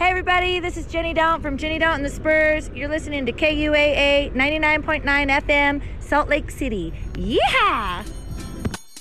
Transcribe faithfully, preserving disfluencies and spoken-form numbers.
Hey everybody, this is Jenny Daunt from Jenny Daunt and the Spurs. You're listening to K U A A ninety-nine point nine F M, Salt Lake City. Yeehaw!